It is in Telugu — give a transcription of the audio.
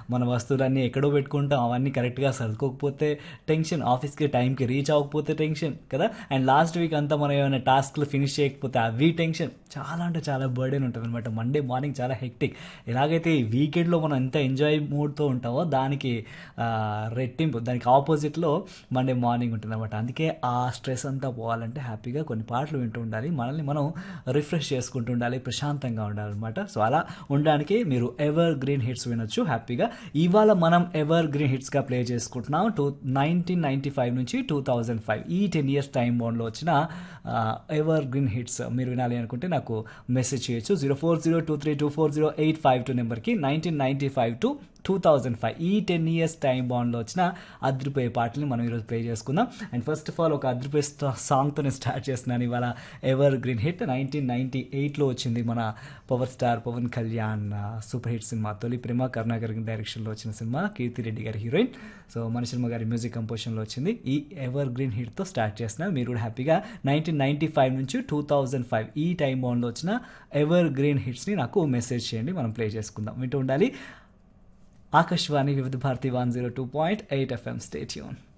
మన వస్తువులన్నీ ఎక్కడో పెట్టుకుంటాం, అవన్నీ కరెక్ట్గా సర్దుకోకపోతే టెన్షన్, ఆఫీస్కి టైంకి రీచ్ అవ్వకపోతే టెన్షన్ కదా. అండ్ లాస్ట్ వీక్ అంతా మనం ఏమైనా టాస్క్లు ఫినిష్ చేయకపోతే అవి టెన్షన్. చాలా అంటే చాలా బర్డెన్ ఉంటుంది అనమాట. మండే మార్నింగ్ చాలా హెక్టిక్. ఎలాగైతే ఈ వీకెండ్లో మనం ఎంత ఎంజాయ్ మూడ్తో ఉంటామో దానికి రెట్టింపు, దానికి ఆపోజిట్లో మండే మార్నింగ్ ఉంటుంది అనమాట. అందుకే ఆ స్ట్రెస్ అంతా పోవాలంటే హ్యాపీగా కొన్ని పాటలు వింటూ ఉండాలి, మనల్ని మనం రిఫ్రెష్ చేసుకుంటూ ఉండాలి, ప్రశాంతంగా ఉండాలన్నమాట. సో అలా ఉండడానికి మీరు ఎవర్ గ్రీన్ హిట్స్ వినొచ్చు హ్యాపీగా. ఇవాళ మనం ఎవర్ గ్రీన్ హిట్స్గా ప్లే చేసుకుంటున్నాం 1995 నుంచి 2005 ఈ 10 years టైం బౌండ్లో వచ్చిన ఎవర్ గ్రీన్ హిట్స్ మీరు వినాలి అనుకుంటే నాకు మెసేజ్ చేయొచ్చు 0402324085 నెంబర్కి. 1995 to 2005 ఈ 10 years టైం బాండ్లో వచ్చిన అద్రిపోయే పాటల్ని మనం ఈరోజు ప్లే చేసుకుందాం. అండ్ ఫస్ట్ ఆఫ్ ఆల్ ఒక అద్రిపోయే సాంగ్తో నేను స్టార్ట్ చేస్తున్నాను ఇవాళ. ఎవర్ గ్రీన్ హిట్ 1998లో వచ్చింది మన power star Pawan Kalyan super hit cinema తొలి ప్రేమ, కరుణాకర్ డైరెక్షన్లో వచ్చిన సినిమా, కీర్తిరెడ్డి గారి హీరోయిన్. సో మణిశర్మ గారి మ్యూజిక్ కంపోజిషన్లో వచ్చింది. ఈ ఎవర్ గ్రీన్ హిట్తో స్టార్ట్ చేస్తున్నాను. మీరు కూడా హ్యాపీగా 1995 నుంచి 2005 ఈ టైం బాండ్లో వచ్చిన ఎవర్ గ్రీన్ హిట్స్ని నాకు మెసేజ్ చేయండి, మనం ప్లే చేసుకుందాం. వింటూ ఉండాలి ఆకాశవాణి వివిధ భారతి 102.8 FM. Stay tune.